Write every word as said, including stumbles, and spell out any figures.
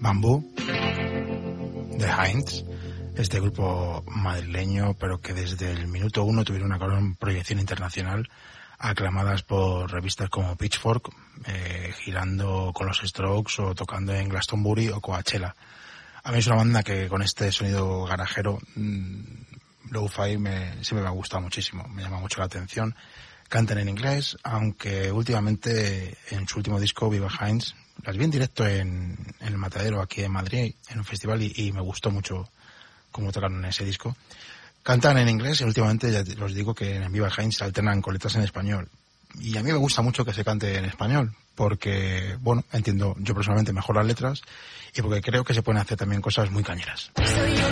Bambú, de Heinz, este grupo madrileño, pero que desde el minuto uno tuvieron una gran proyección internacional, aclamadas por revistas como Pitchfork, eh, girando con los Strokes o tocando en Glastonbury o Coachella. A mí es una banda que con este sonido garajero, mmm, lo-fi, me, siempre me ha gustado muchísimo, me llama mucho la atención. Cantan en inglés, aunque últimamente en su último disco, Viva Heinz, las vi en directo en, en el Matadero aquí en Madrid, en un festival, y, y me gustó mucho cómo tocaron en ese disco. Cantan en inglés y últimamente ya os digo que en Viva Heinz se alternan con letras en español. Y a mí me gusta mucho que se cante en español, porque, bueno, entiendo yo personalmente mejor las letras y porque creo que se pueden hacer también cosas muy cañeras. Soy yo